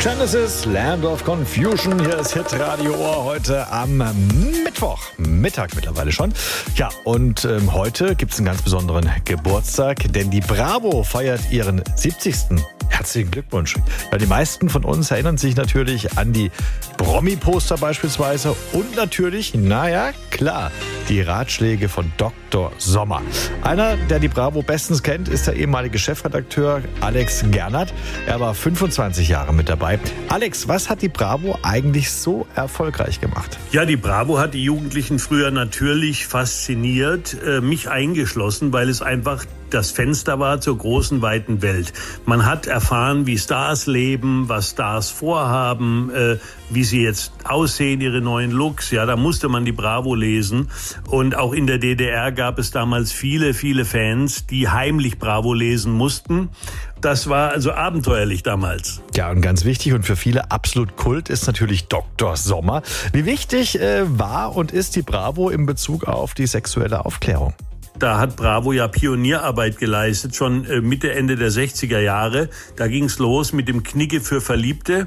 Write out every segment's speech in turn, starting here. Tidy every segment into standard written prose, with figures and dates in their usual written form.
Genesis, Land of Confusion. Hier ist Hitradio Ohr heute am Mittwoch. Mittag mittlerweile schon. Ja, und heute gibt es einen ganz besonderen Geburtstag, denn die Bravo feiert ihren 70. Herzlichen Glückwunsch. Ja, die meisten von uns erinnern sich natürlich an die Promi-Poster beispielsweise und natürlich, naja, klar, die Ratschläge von Dr. Sommer. Einer, der die Bravo bestens kennt, ist der ehemalige Chefredakteur Alex Gernert. Er war 25 Jahre mit dabei. Alex, was hat die Bravo eigentlich so erfolgreich gemacht? Ja, die Bravo hat die Jugendlichen früher natürlich fasziniert, mich eingeschlossen, weil es einfach das Fenster war zur großen, weiten Welt. Man hat erfahren, wie Stars leben, was Stars vorhaben, wie sie jetzt aussehen, ihre neuen Looks. Ja, da musste man die Bravo lesen. Und auch in der DDR gab es damals viele, viele Fans, die heimlich Bravo lesen mussten. Das war also abenteuerlich damals. Ja, und ganz wichtig und für viele absolut Kult ist natürlich Dr. Sommer. Wie wichtig war und ist die Bravo in Bezug auf die sexuelle Aufklärung? Da hat Bravo ja Pionierarbeit geleistet, schon Mitte, Ende der 60er Jahre. Da ging's los mit dem Knigge für Verliebte,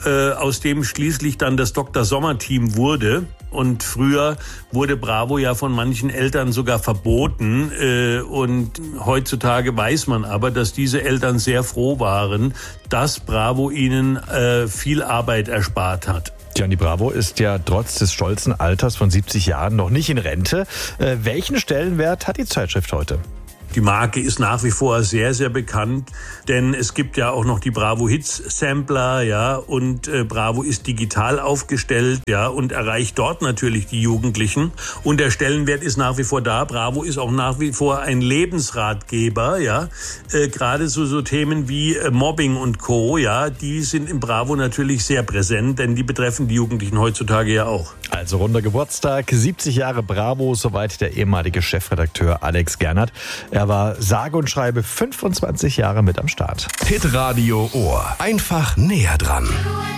aus dem schließlich dann das Dr. Sommer-Team wurde. Und früher wurde Bravo ja von manchen Eltern sogar verboten. Und heutzutage weiß man aber, dass diese Eltern sehr froh waren, dass Bravo ihnen viel Arbeit erspart hat. Ja, die Bravo ist ja trotz des stolzen Alters von 70 Jahren noch nicht in Rente. Welchen Stellenwert hat die Zeitschrift heute? Die Marke ist nach wie vor sehr, sehr bekannt, denn es gibt ja auch noch die Bravo Hits Sampler, ja, und Bravo ist digital aufgestellt, ja, und erreicht dort natürlich die Jugendlichen. Und der Stellenwert ist nach wie vor da. Bravo ist auch nach wie vor ein Lebensratgeber, ja, gerade so Themen wie Mobbing und Co., ja, die sind im Bravo natürlich sehr präsent, denn die betreffen die Jugendlichen heutzutage ja auch. Also runder Geburtstag, 70 Jahre Bravo, soweit der ehemalige Chefredakteur Alex Gernert. Er war sage und schreibe 25 Jahre mit am Start. Hitradio Ohr. Einfach näher dran.